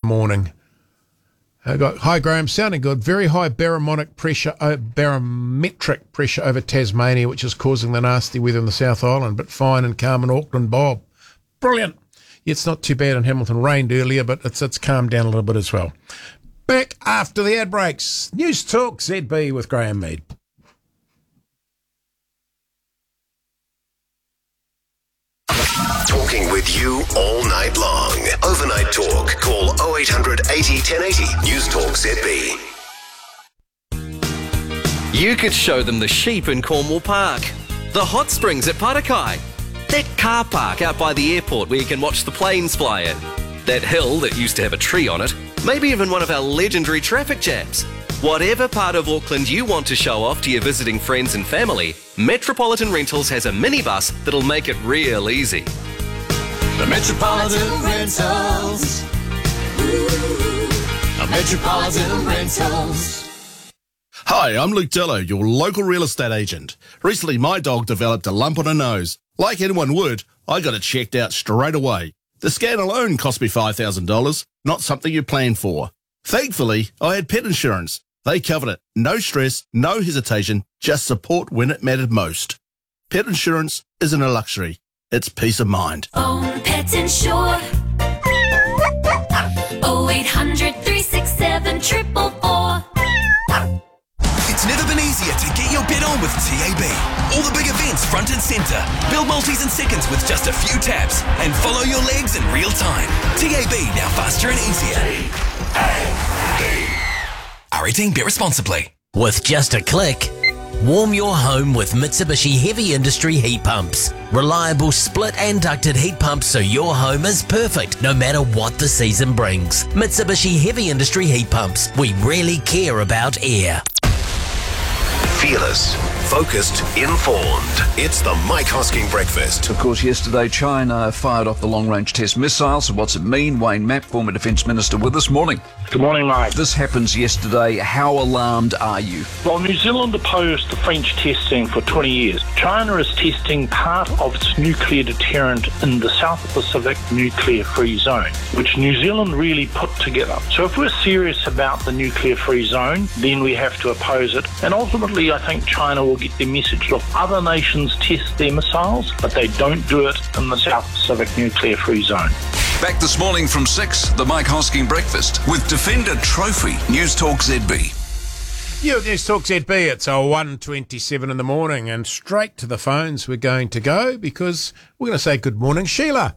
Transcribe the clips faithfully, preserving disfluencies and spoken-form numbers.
morning. I got, hi Graham, sounding good. Very high barometric pressure, uh, barometric pressure over Tasmania, which is causing the nasty weather in the South Island, but fine and calm in Auckland, Bob. Brilliant. It's not too bad in Hamilton. Rained earlier, but it's it's calmed down a little bit as well. Back after the ad breaks. News Talk Z B with Graham Mead. Talking with you all night long. Overnight talk. Call oh eight hundred eighty, ten eighty. News Talk Z B. You could show them the sheep in Cornwall Park, the hot springs at Parakai, that car park out by the airport where you can watch the planes fly in, that hill that used to have a tree on it, maybe even one of our legendary traffic jams. Whatever part of Auckland you want to show off to your visiting friends and family, Metropolitan Rentals has a minibus that'll make it real easy. The Metropolitan Rentals. Ooh, Metropolitan Rentals. Hi, I'm Luke Dillo, your local real estate agent. Recently, my dog developed a lump on her nose. Like anyone would, I got it checked out straight away. The scan alone cost me five thousand dollars, not something you plan for. Thankfully, I had pet insurance. They covered it. No stress, no hesitation, just support when it mattered most. Pet insurance isn't a luxury. It's peace of mind. Own Pet Insure. oh eight hundred, three six seven, four four four. It's never been easier to get your bet on with T A B. All the big events front and centre. Build multis in seconds with just a few taps and follow your legs in real time. T A B, now faster and easier. R eighteen, bet responsibly. With just a click, warm your home with Mitsubishi Heavy Industry heat pumps. Reliable split and ducted heat pumps so your home is perfect no matter what the season brings. Mitsubishi Heavy Industry heat pumps. We really care about air. Fearless, focused, informed. It's the Mike Hosking Breakfast. Of course, yesterday China fired off the long-range test missiles. So what's it mean? Wayne Mapp, former Defence Minister, with us. Morning. Good morning, Mike. This happens yesterday. How alarmed are you? Well, New Zealand opposed the French testing for twenty years. China is testing part of its nuclear deterrent in the South Pacific nuclear-free zone, which New Zealand really put together. So if we're serious about the nuclear-free zone, then we have to oppose it. And ultimately, I think China will get their message. Look, other nations test their missiles, but they don't do it in the South Pacific nuclear-free zone. Back this morning from six, the Mike Hosking Breakfast with Defender Trophy. News Talk Z B. Yeah, News Talk Z B. It's a one twenty-seven in the morning, and straight to the phones we're going to go because we're going to say good morning, Sheila.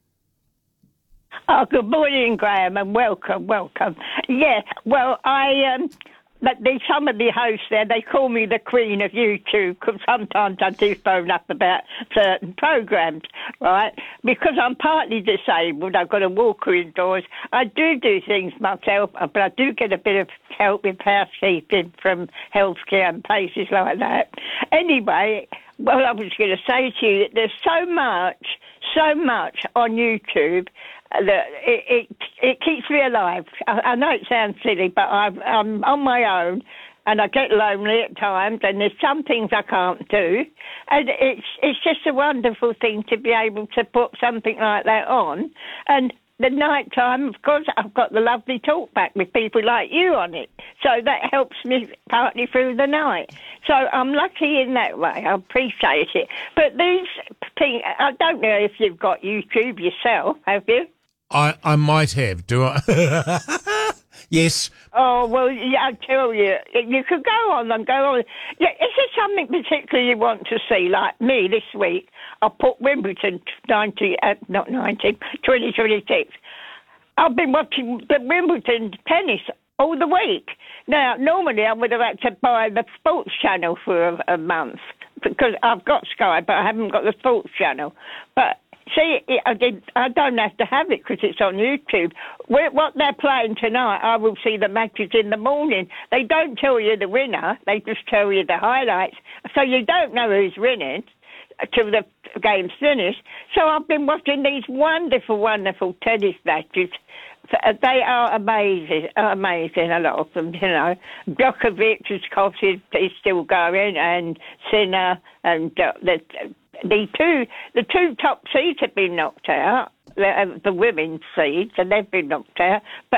Oh, good morning, Graham, and welcome, welcome. Yeah, well, I um, but there's some of the hosts there, they call me the Queen of YouTube because sometimes I do phone up about certain programs, right? Because I'm partly disabled, I've got a walker indoors. I do do things myself, but I do get a bit of help with housekeeping from healthcare and places like that. Anyway, well, I was going to say to you that there's so much, so much on YouTube that it, it it keeps me alive. I, I know it sounds silly, but I've, I'm on my own, and I get lonely at times, and there's some things I can't do, and it's it's just a wonderful thing to be able to put something like that on. And the night time, of course, I've got the lovely talk back with people like you on it, so that helps me partly through the night. So I'm lucky in that way. I appreciate it. But these things, I don't know if you've got YouTube yourself, have you? I, I might have, do I? Yes. Oh, well, yeah, I tell you, you could go on and go on. Yeah, is there something particular you want to see? Like me this week, I put Wimbledon ninety, uh, not ninety, twenty twenty-six. I've been watching the Wimbledon tennis all the week. Now, normally I would have had to buy the sports channel for a, a month because I've got Sky, but I haven't got the sports channel. But see, I, did, I don't have to have it because it's on YouTube. What they're playing tonight, I will see the matches in the morning. They don't tell you the winner. They just tell you the highlights. So you don't know who's winning till the game's finished. So I've been watching these wonderful, wonderful tennis matches. They are amazing, amazing, a lot of them, you know. Djokovic, of course, is, is still going, and Sinner, and uh, the... The two the two top seeds have been knocked out, the, uh, the women's seeds, and they've been knocked out. But